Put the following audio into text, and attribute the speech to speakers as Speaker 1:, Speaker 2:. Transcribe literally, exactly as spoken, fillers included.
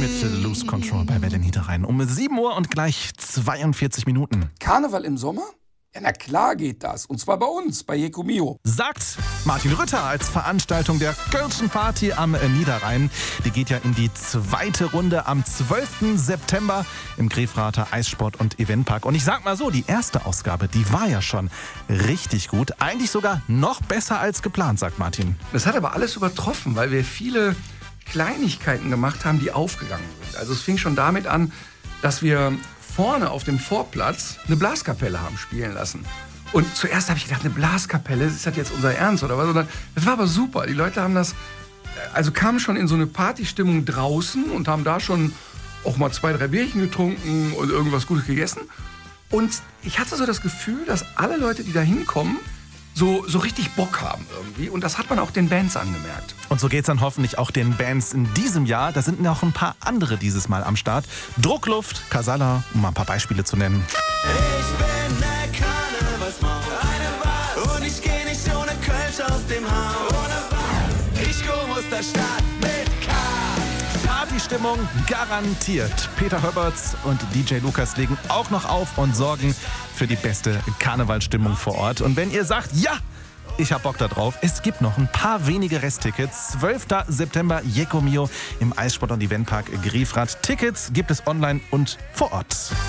Speaker 1: mit Lose Control bei Welle Niederrhein. Um sieben Uhr und gleich zweiundvierzig Minuten.
Speaker 2: Karneval im Sommer? Ja, na klar geht das. Und zwar bei uns, bei Jeko Mio.
Speaker 1: Sagt Martin Rütter als Veranstaltung der Kölschen Party am Niederrhein. Die geht ja in die zweite Runde am zwölften September im Grefrather Eissport- und Eventpark. Und ich sag mal so, die erste Ausgabe, die war ja schon richtig gut. Eigentlich sogar noch besser als geplant, sagt Martin.
Speaker 2: Das hat aber alles übertroffen, weil wir viele Kleinigkeiten gemacht haben, die aufgegangen sind. Also es fing schon damit an, dass wir vorne auf dem Vorplatz eine Blaskapelle haben spielen lassen. Und zuerst habe ich gedacht, eine Blaskapelle, ist das jetzt unser Ernst oder was? Und dann, das war aber super. Die Leute haben das, also kamen schon in so eine Partystimmung draußen und haben da schon auch mal zwei, drei Bierchen getrunken und irgendwas Gutes gegessen. Und ich hatte so das Gefühl, dass alle Leute, die da hinkommen, so, so richtig Bock haben irgendwie. Und das hat man auch den Bands angemerkt.
Speaker 1: Und so geht's dann hoffentlich auch den Bands in diesem Jahr. Da sind noch ein paar andere dieses Mal am Start. Druckluft, Casala, um mal ein paar Beispiele zu nennen.
Speaker 3: Ich bin der Karnevalsmaus, eine Wahl. Und ich geh nicht ohne Kölsch aus dem Haus. Ohne Wahl. Ich komm aus der Stadt mit K.
Speaker 1: Partystimmung garantiert. Peter Höberts und D J Lukas legen auch noch auf und sorgen für die beste Karnevalstimmung vor Ort. Und wenn ihr sagt, ja, ich hab Bock da drauf, es gibt noch ein paar wenige Resttickets. zwölften September, Jeko Mio im Eissport- und Eventpark Grefrath. Tickets gibt es online und vor Ort.